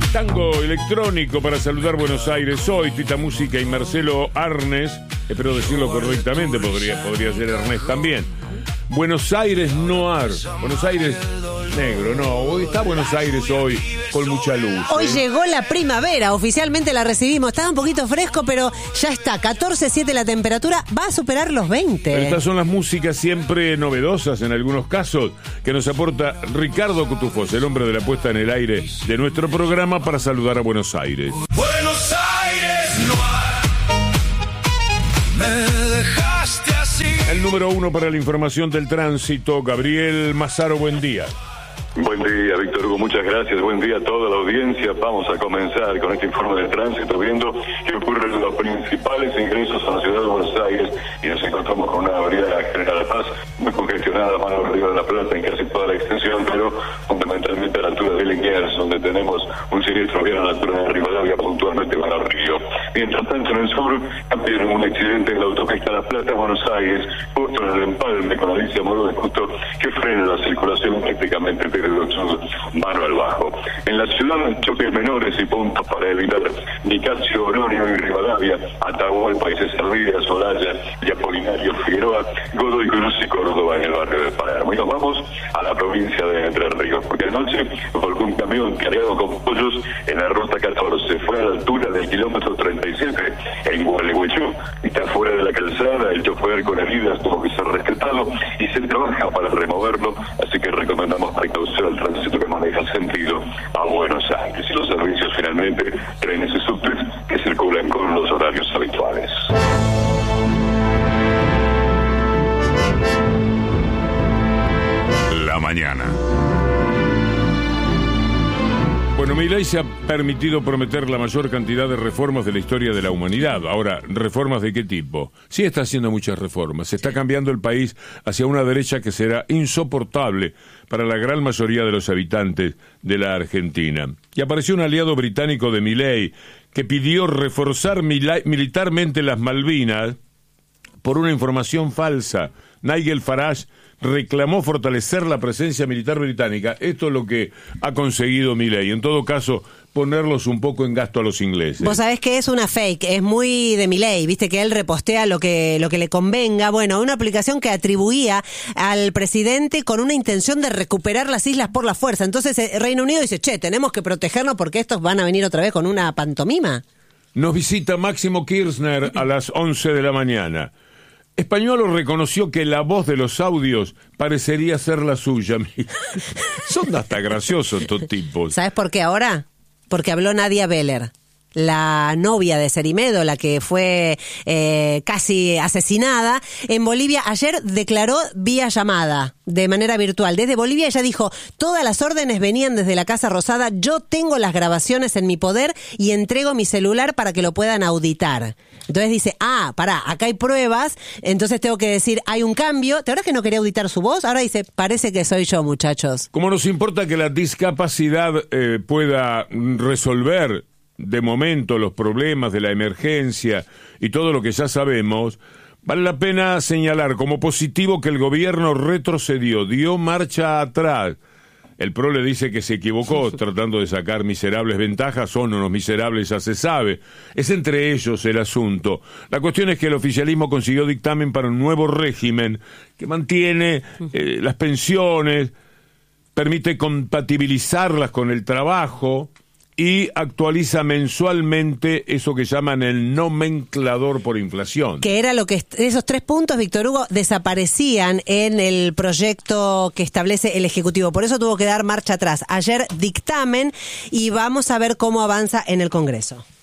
Tango electrónico para saludar Buenos Aires hoy. Tita Música y Marcelo Arnes. Espero decirlo correctamente, podría ser Ernest también. Buenos Aires Noir. Buenos Aires negro, no. Hoy está Buenos Aires hoy con mucha luz. Hoy llegó la primavera, oficialmente la recibimos. Estaba un poquito fresco, pero ya está. 14,7 la temperatura, va a superar los 20. Pero estas son las músicas siempre novedosas en algunos casos que nos aporta Ricardo Cutufós, el hombre de la puesta en el aire de nuestro programa, para saludar a Buenos Aires. Buenos Aires Noir, me dejaste así. El número 1 para la información del tránsito, Gabriel Mazaro, buen día. Buen día, Víctor Hugo, muchas gracias. Buen día a toda la audiencia. Vamos a comenzar con este informe de tránsito, viendo qué ocurre en los principales ingresos a la ciudad de Buenos Aires, y nos encontramos con una avenida General Paz muy congestionada, mano arriba de La Plata, en casi toda la extensión, pero fundamentalmente a la altura de Liniers, donde tenemos un siniestro bien a la altura de Rivadavia, puntualmente para el río. Mientras tanto, en el sur, también un accidente en la autopista La Plata, Buenos Aires, justo en el empalme con Alicia Moro de Justo, que frena la circulación prácticamente desde mano al bajo. En la ciudad, choques menores y puntos para evitar Nicasio, Oroño y Rivadavia, Atahualpa y César Díaz, Olaya y Apolinario Figueroa, Godoy Cruz y Córdoba en el barrio de Palermo. Y nos vamos a la provincia de Entre Ríos, porque anoche volcó un camión cargado con pollos en la ruta 14. Fue a la altura del kilómetro 37 en Gualeguaychú. Está fuera de la calzada, el chofer con heridas tuvo que ser rescatado y se trabaja para removerlo, así que recomendamos precaución al tránsito que maneja sentido a Buenos Aires, y los servicios finalmente, trenes y subtes que circulan con los horarios habituales. La mañana. Bueno, Milei se ha permitido prometer la mayor cantidad de reformas de la historia de la humanidad. Ahora, ¿reformas de qué tipo? Sí está haciendo muchas reformas. Se está cambiando el país hacia una derecha que será insoportable para la gran mayoría de los habitantes de la Argentina. Y apareció un aliado británico de Milei que pidió reforzar militarmente las Malvinas por una información falsa. Nigel Farage reclamó fortalecer la presencia militar británica. Esto es lo que ha conseguido Milei. En todo caso, ponerlos un poco en gasto a los ingleses. Vos sabés que es una fake, es muy de Milei, viste que él repostea lo que le convenga. Bueno, una aplicación que atribuía al presidente con una intención de recuperar las islas por la fuerza. Entonces Reino Unido dice, tenemos que protegernos porque estos van a venir otra vez con una pantomima. Nos visita Máximo Kirchner a las 11 de la mañana. Españolo reconoció que la voz de los audios parecería ser la suya. Son hasta graciosos estos tipos. ¿Sabes por qué ahora? Porque habló Nadia Beller, la novia de Cerimedo, la que fue casi asesinada en Bolivia. Ayer declaró vía llamada, de manera virtual. Desde Bolivia ella dijo, todas las órdenes venían desde la Casa Rosada, yo tengo las grabaciones en mi poder y entrego mi celular para que lo puedan auditar. Entonces dice, pará, acá hay pruebas, entonces tengo que decir, hay un cambio. ¿Te acuerdas que no quería auditar su voz? Ahora dice, parece que soy yo, muchachos. Como nos importa que la discapacidad pueda resolver de momento los problemas de la emergencia y todo lo que ya sabemos, vale la pena señalar como positivo que el gobierno retrocedió, dio marcha atrás. El PRO le dice que se equivocó tratando de sacar miserables ventajas, son unos miserables, ya se sabe. Es entre ellos el asunto. La cuestión es que el oficialismo consiguió dictamen para un nuevo régimen que mantiene las pensiones, permite compatibilizarlas con el trabajo y actualiza mensualmente eso que llaman el nomenclador por inflación. Que era lo que esos 3 puntos, Víctor Hugo, desaparecían en el proyecto que establece el Ejecutivo. Por eso tuvo que dar marcha atrás. Ayer dictamen y vamos a ver cómo avanza en el Congreso.